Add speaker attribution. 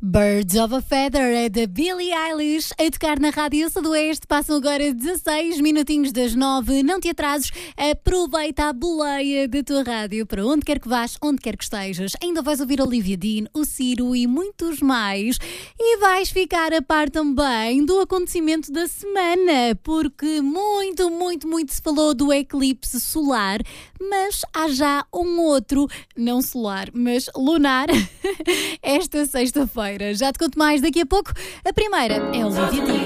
Speaker 1: Birds of a Feather é da Billie Eilish, a tocar na Rádio Sudoeste. Passam agora 16 minutinhos das 9. Não te atrases, aproveita a boleia da tua rádio para onde quer que vás, onde quer que estejas. Ainda vais ouvir Olivia Dean, o Ciro e muitos mais. E vais ficar a par também do acontecimento da semana, porque muito se falou do eclipse solar, mas há já um outro, não solar, mas lunar, esta sexta-feira. Já te conto mais daqui a pouco. A primeira é Olivia Dean.